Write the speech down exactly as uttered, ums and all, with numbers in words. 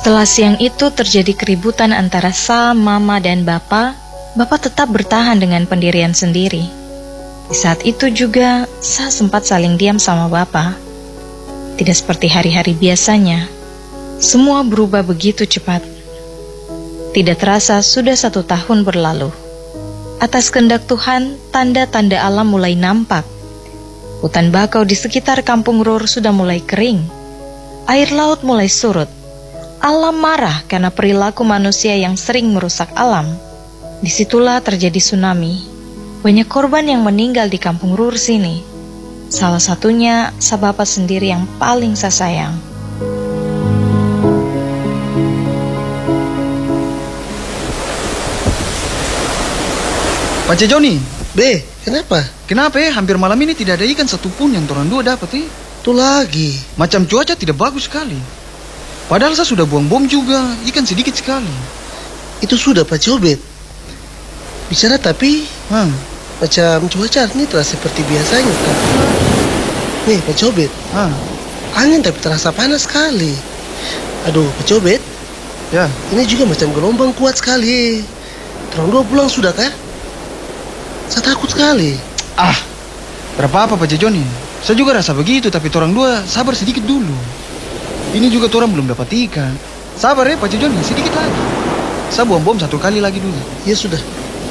Setelah siang itu terjadi keributan antara Sa, Mama, dan Bapak, Bapak tetap bertahan dengan pendirian sendiri. Di saat itu juga, Sa sempat saling diam sama Bapak. Tidak seperti hari-hari biasanya, semua berubah begitu cepat. Tidak terasa sudah satu tahun berlalu. Atas kehendak Tuhan, tanda-tanda alam mulai nampak. Hutan bakau di sekitar kampung Ror sudah mulai kering. Air laut mulai surut. Alam marah karena perilaku manusia yang sering merusak alam. Disitulah terjadi tsunami. Banyak korban yang meninggal di kampung Rur sini. Salah satunya Sa Bapak sendiri yang paling saya sayang. Pak C. Joni. Be, kenapa? Kenapa ya? Hampir malam ini tidak ada ikan satupun yang torang dua dapat eh. Itu lagi. Macam cuaca tidak bagus sekali. Padahal saya sudah buang bom juga, ikan sedikit sekali. Itu sudah Pak Cobet. Bicara tapi hmm. macam cuaca ini terasa seperti biasanya kan? Nih Pak Cobet, hmm. angin tapi terasa panas sekali. Aduh Pak Cobet, ya. Ini juga macam gelombang kuat sekali. Terang dua pulang sudah kah? Saya takut sekali. Ah, berapa apa Pak C. Joni? Saya juga rasa begitu, tapi torang dua sabar sedikit dulu. Ini juga torang belum dapat ikan. Sabar ya Pak C. Joni, sedikit lagi. Saya buang bom satu kali lagi dulu. Ya sudah.